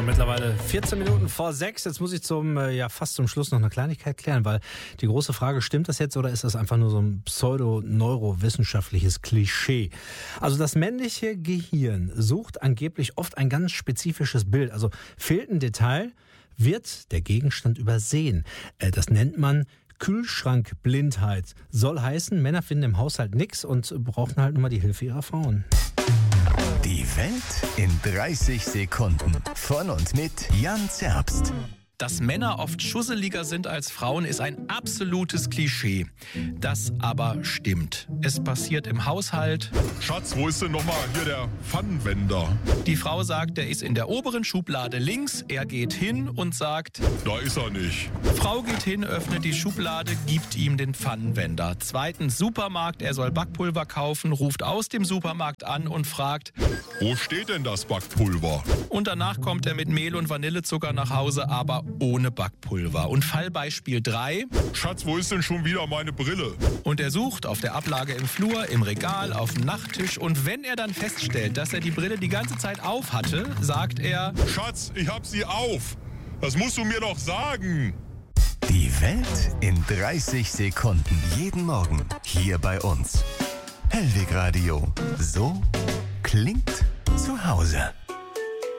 Mittlerweile 14 Minuten vor 6. Jetzt muss ich fast zum Schluss noch eine Kleinigkeit klären, weil die große Frage, stimmt das jetzt oder ist das einfach nur so ein pseudo-neurowissenschaftliches Klischee? Also das männliche Gehirn sucht angeblich oft ein ganz spezifisches Bild. Also fehlt ein Detail, wird der Gegenstand übersehen. Das nennt man Kühlschrankblindheit. Soll heißen, Männer finden im Haushalt nichts und brauchen halt nur mal die Hilfe ihrer Frauen. Die Welt in 30 Sekunden. Von und mit Jan Zerbst. Dass Männer oft schusseliger sind als Frauen, ist ein absolutes Klischee. Das aber stimmt. Es passiert im Haushalt. Schatz, wo ist denn nochmal hier der Pfannenwender? Die Frau sagt, der ist in der oberen Schublade links. Er geht hin und sagt, Da ist er nicht. Frau geht hin, öffnet die Schublade, gibt ihm den Pfannenwender. Zweitens Supermarkt, er soll Backpulver kaufen, ruft aus dem Supermarkt an und fragt, Wo steht denn das Backpulver? und danach kommt er mit Mehl und Vanillezucker nach Hause, aber ohne Backpulver. Und Fallbeispiel 3. Schatz, wo ist denn schon wieder meine Brille? Und er sucht auf der Ablage im Flur, im Regal, auf dem Nachttisch. Und wenn er dann feststellt, dass er die Brille die ganze Zeit auf hatte, sagt er, Schatz, ich hab sie auf. Das musst du mir doch sagen. Die Welt in 30 Sekunden. Jeden Morgen hier bei uns. Hellwig Radio. So klingt zu Hause.